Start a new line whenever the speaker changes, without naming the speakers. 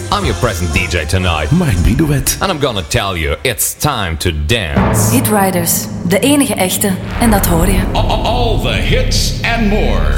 I'm your present DJ tonight.
Mark Bidouet.
And I'm gonna tell you, it's time to dance.
Hit Riders, de enige echte, en dat hoor je.
All the hits and more.